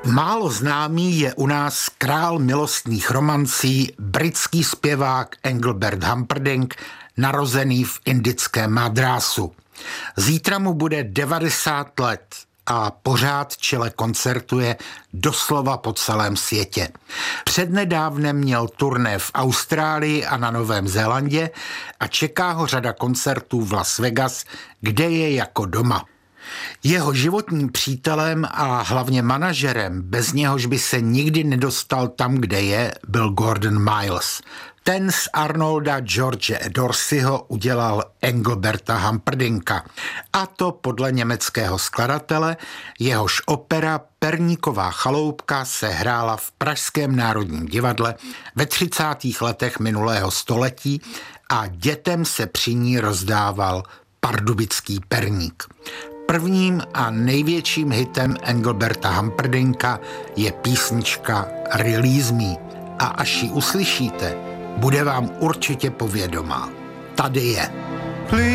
Málo známý je u nás král milostných romancí, britský zpěvák Engelbert Humperdinck, narozený v indickém Madrásu. Zítra mu bude 90 let a pořád čile koncertuje doslova po celém světě. Přednedávnem měl turné v Austrálii a na Novém Zélandě a čeká ho řada koncertů v Las Vegas, kde je jako doma. Jeho životním přítelem a hlavně manažerem, bez něhož by se nikdy nedostal tam, kde je, byl Gordon Miles. Ten z Arnolda George Dorseyho udělal Engelberta Humperdincka. A to podle německého skladatele, jehož opera Perníková chaloupka se hrála v Pražském národním divadle ve 30. letech minulého století a dětem se při ní rozdával pardubický perník. Prvním a největším hitem Engelberta Humperdincka je písnička Release Me a až ji uslyšíte, bude vám určitě povědomá. Tady je.